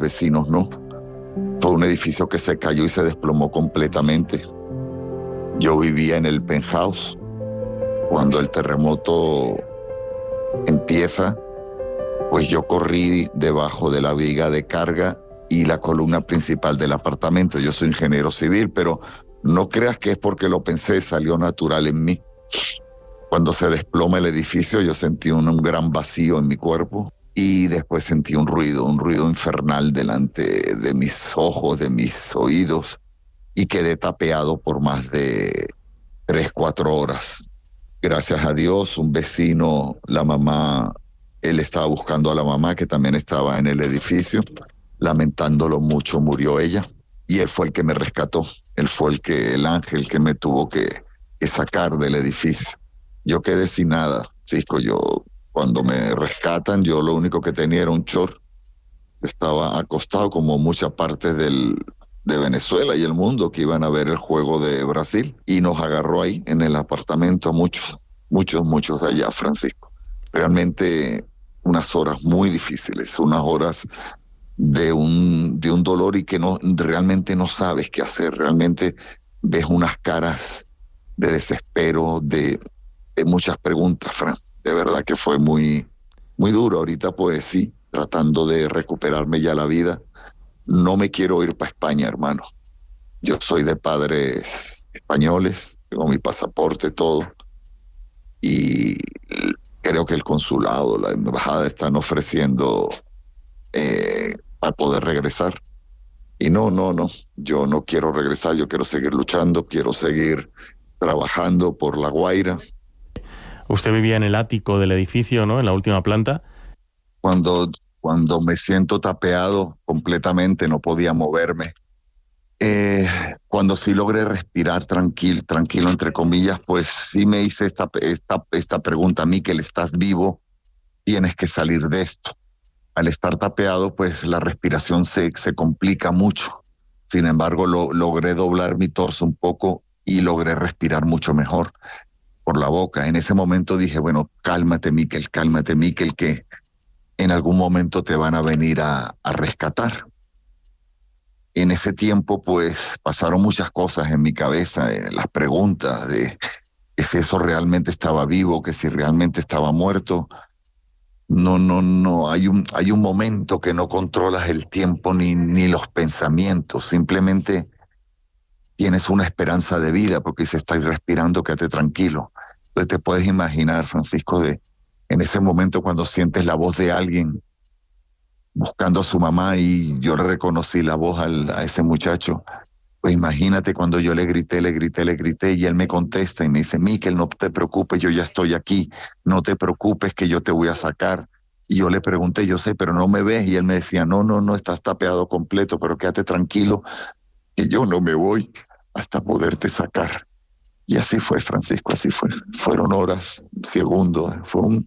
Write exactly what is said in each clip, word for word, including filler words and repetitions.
vecinos no. Fue un edificio que se cayó y se desplomó completamente. Yo vivía en el penthouse. Cuando el terremoto empieza, pues yo corrí debajo de la viga de carga y la columna principal del apartamento. Yo soy ingeniero civil, pero no creas que es porque lo pensé, salió natural en mí. Cuando se desploma el edificio, yo sentí un, un gran vacío en mi cuerpo y después sentí un ruido, un ruido infernal delante de mis ojos, de mis oídos, y quedé tapeado por más de tres, cuatro horas. Gracias a Dios, un vecino, la mamá, él estaba buscando a la mamá que también estaba en el edificio. Lamentándolo mucho, murió ella y él fue el que me rescató. Él fue el que, el ángel que me tuvo que, que sacar del edificio. Yo quedé sin nada, Cisco. Yo, cuando me rescatan, yo lo único que tenía era un short. Estaba acostado como muchas partes del, de Venezuela y el mundo que iban a ver el juego de Brasil y nos agarró ahí en el apartamento a muchos, muchos, muchos de allá, Francisco. Realmente unas horas muy difíciles, unas horas de un, de un dolor y que no, realmente no sabes qué hacer, realmente ves unas caras de desespero, de, de muchas preguntas, Fran. De verdad que fue muy, muy duro. Ahorita pues sí, tratando de recuperarme ya la vida. No me quiero ir para España, hermano. Yo soy de padres españoles, tengo mi pasaporte, todo, y creo que el consulado, la embajada están ofreciendo eh, para poder regresar. Y no, no, no, yo no quiero regresar, yo quiero seguir luchando, quiero seguir trabajando por La Guaira. Usted vivía en el ático del edificio, ¿no? En la última planta. Cuando, cuando me siento tapeado completamente, no podía moverme. Eh, cuando sí logré respirar tranquilo, tranquilo entre comillas, pues sí me hice esta, esta, esta pregunta: Mikel, ¿estás vivo? Tienes que salir de esto. Al estar tapeado, pues la respiración se, se complica mucho. Sin embargo, lo, logré doblar mi torso un poco y logré respirar mucho mejor por la boca. En ese momento dije, bueno, cálmate, Mikel, cálmate, Mikel, que en algún momento te van a venir a, a rescatar. En ese tiempo, pues, pasaron muchas cosas en mi cabeza, eh, las preguntas de que si eso realmente estaba vivo, que si realmente estaba muerto. No, no, no, hay un, hay un momento que no controlas el tiempo ni, ni los pensamientos, simplemente tienes una esperanza de vida porque si estás respirando, quédate tranquilo. Entonces te puedes imaginar, Francisco, de en ese momento cuando sientes la voz de alguien buscando a su mamá y yo le reconocí la voz al, a ese muchacho. Pues imagínate cuando yo le grité, le grité, le grité y él me contesta y me dice, Mikel, no te preocupes, yo ya estoy aquí, no te preocupes que yo te voy a sacar. Y yo le pregunté, yo sé, pero no me ves. Y él me decía, no, no, no, estás tapeado completo, pero quédate tranquilo que yo no me voy hasta poderte sacar. Y así fue, Francisco, así fue. Fueron horas, segundos, fue un...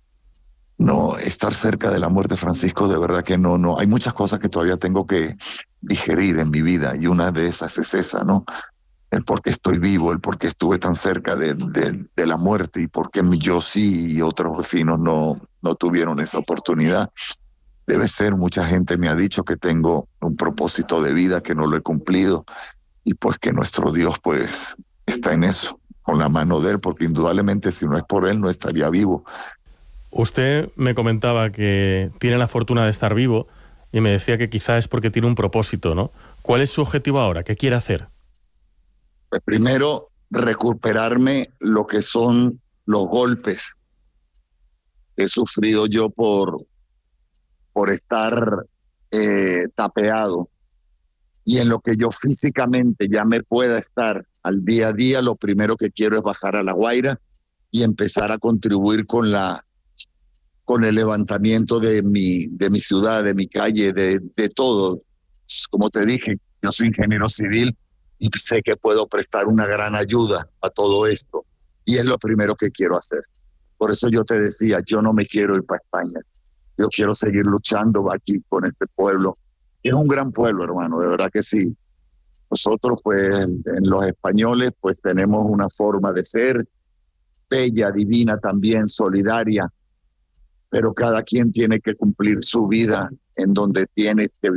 No, estar cerca de la muerte, Francisco, de verdad que no, no. Hay muchas cosas que todavía tengo que digerir en mi vida y una de esas es esa, ¿no? El por qué estoy vivo, el por qué estuve tan cerca de, de, de la muerte y por qué yo sí y otros vecinos no, no tuvieron esa oportunidad. Debe ser, mucha gente me ha dicho que tengo un propósito de vida que no lo he cumplido y pues que nuestro Dios pues está en eso, con la mano de Él, porque indudablemente si no es por Él no estaría vivo. Usted me comentaba que tiene la fortuna de estar vivo y me decía que quizá es porque tiene un propósito, ¿no? ¿Cuál es su objetivo ahora? ¿Qué quiere hacer? Pues primero, recuperarme lo que son los golpes que he sufrido yo por, por estar eh, tapeado. Y en lo que yo físicamente ya me pueda estar al día a día, lo primero que quiero es bajar a La Guaira y empezar a contribuir con la con el levantamiento de mi, de mi ciudad, de mi calle, de, de todo. Como te dije, yo soy ingeniero civil y sé que puedo prestar una gran ayuda a todo esto. Y es lo primero que quiero hacer. Por eso yo te decía, yo no me quiero ir para España. Yo quiero seguir luchando aquí con este pueblo. Es un gran pueblo, hermano, de verdad que sí. Nosotros, pues, en los españoles, pues tenemos una forma de ser bella, divina también, solidaria, pero cada quien tiene que cumplir su vida en donde tiene que